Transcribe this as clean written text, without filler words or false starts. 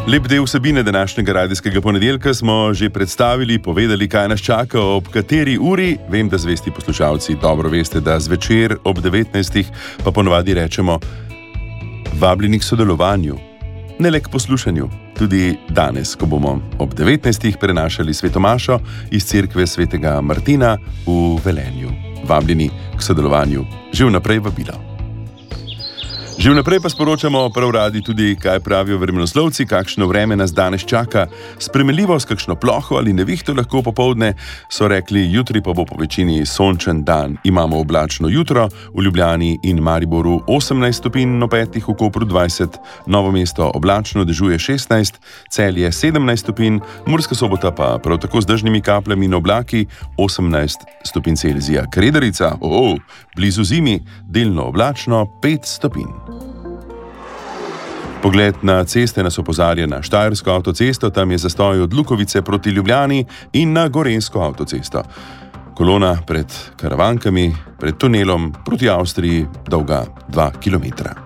Lep del vsebine današnjega radijskega ponedeljka smo že predstavili, povedali, kaj nas čaka, ob kateri uri. Vem, da zvesti poslušalci dobro veste, da zvečer ob 19. pa ponovadi rečemo vabljeni k sodelovanju, ne le k poslušanju. Tudi danes, ko bomo ob 19. prenašali svetomašo iz cerkve svetega Martina v Velenju. Vabljeni k sodelovanju. Že vnaprej vabilo. Že vnaprej pa sporočamo prav radi tudi, kaj pravijo vremenoslovci, kakšno vreme nas danes čaka. Spremenljivo s kakšno ploho ali nevihto lahko popoldne, so rekli, jutri pa bo po večini sončen dan. Imamo oblačno jutro, v Ljubljani in Mariboru 18 stopinj, no 5 v Kopru 20, Novo mesto oblačno, dežuje 16, Celje 17 stopinj, Murska Sobota pa prav tako z dežnimi kapljami in oblaki 18 stopinj Celzija. Kredarica, blizu zimi, delno oblačno 5 stopinj. Pogled na ceste nas opozarja na Štajersko avtocesto, tam je zastoj od Lukovice proti Ljubljani in na Gorenjsko avtocesto. Kolona pred Karavankami, pred tunelom proti Avstriji, dolga 2 kilometra.